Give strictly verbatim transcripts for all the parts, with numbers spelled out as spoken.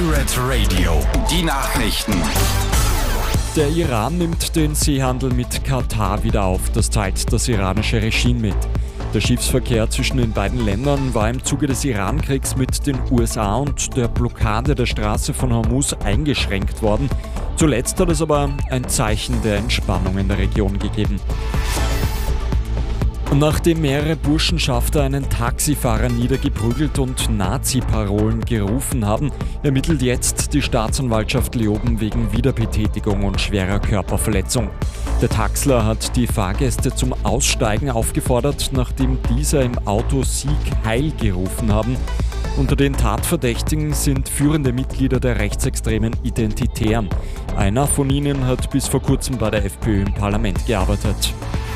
Pirate Radio, die Nachrichten. Der Iran nimmt den Seehandel mit Katar wieder auf, das teilt das iranische Regime mit. Der Schiffsverkehr zwischen den beiden Ländern war im Zuge des Iran-Kriegs mit den U S A und der Blockade der Straße von Hormuz eingeschränkt worden. Zuletzt hat es aber ein Zeichen der Entspannung in der Region gegeben. Nachdem mehrere Burschenschafter einen Taxifahrer niedergeprügelt und Nazi-Parolen gerufen haben, ermittelt jetzt die Staatsanwaltschaft Leoben wegen Wiederbetätigung und schwerer Körperverletzung. Der Taxler hat die Fahrgäste zum Aussteigen aufgefordert, nachdem dieser im Auto Sieg Heil gerufen haben. Unter den Tatverdächtigen sind führende Mitglieder der rechtsextremen Identitären. Einer von ihnen hat bis vor kurzem bei der FPÖ im Parlament gearbeitet.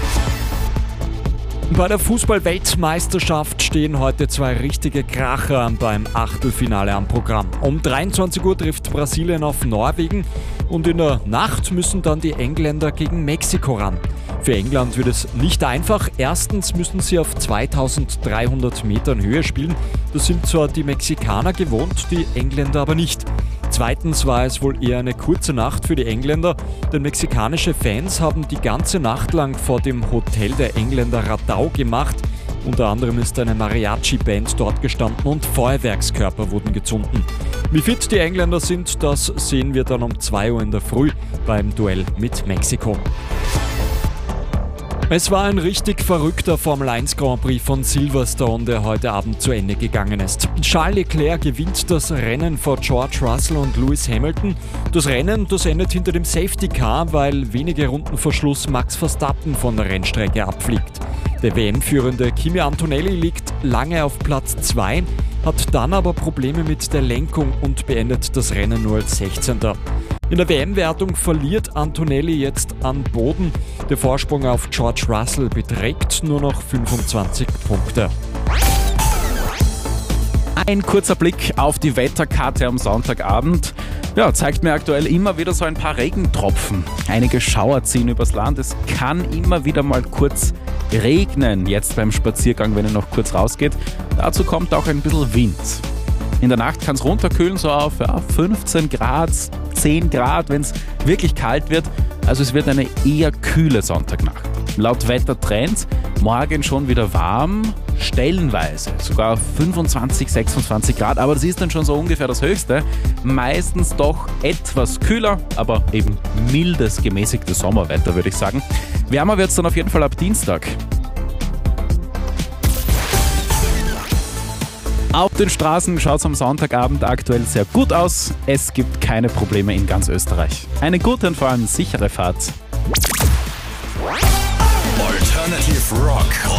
Bei der Fußball-Weltmeisterschaft stehen heute zwei richtige Kracher beim Achtelfinale am Programm. Um dreiundzwanzig Uhr trifft Brasilien auf Norwegen und in der Nacht müssen dann die Engländer gegen Mexiko ran. Für England wird es nicht einfach. Erstens müssen sie auf zweitausenddreihundert Metern Höhe spielen. Das sind zwar die Mexikaner gewohnt, die Engländer aber nicht. Zweitens war es wohl eher eine kurze Nacht für die Engländer, denn mexikanische Fans haben die ganze Nacht lang vor dem Hotel der Engländer Radau gemacht. Unter anderem ist eine Mariachi-Band dort gestanden und Feuerwerkskörper wurden gezündet. Wie fit die Engländer sind, das sehen wir dann um zwei Uhr in der Früh beim Duell mit Mexiko. Es war ein richtig verrückter Formel eins Grand Prix von Silverstone, der heute Abend zu Ende gegangen ist. Charles Leclerc gewinnt das Rennen vor George Russell und Lewis Hamilton. Das Rennen, das endet hinter dem Safety Car, weil wenige Runden vor Schluss Max Verstappen von der Rennstrecke abfliegt. Der W M-führende Kimi Antonelli liegt lange auf Platz zwei, hat dann aber Probleme mit der Lenkung und beendet das Rennen nur als sechzehnter In der W M-Wertung verliert Antonelli jetzt an Boden. Der Vorsprung auf George Russell beträgt nur noch fünfundzwanzig Punkte. Ein kurzer Blick auf die Wetterkarte am Sonntagabend. Ja, zeigt mir aktuell immer wieder so ein paar Regentropfen. Einige Schauer ziehen übers Land. Es kann immer wieder mal kurz regnen, jetzt beim Spaziergang, wenn ihr noch kurz rausgeht. Dazu kommt auch ein bisschen Wind. In der Nacht kann es runterkühlen, so auf ja, fünfzehn Grad, zehn Grad, wenn es wirklich kalt wird. Also es wird eine eher kühle Sonntagnacht. Laut Wettertrends morgen schon wieder warm, stellenweise sogar auf fünfundzwanzig, sechsundzwanzig Grad, aber das ist dann schon so ungefähr das Höchste. Meistens doch etwas kühler, aber eben mildes, gemäßigtes Sommerwetter, würde ich sagen. Wärmer wird es dann auf jeden Fall ab Dienstag. Auf den Straßen schaut es am Sonntagabend aktuell sehr gut aus. Es gibt keine Probleme in ganz Österreich. Eine gute und vor allem sichere Fahrt. Alternative Rock.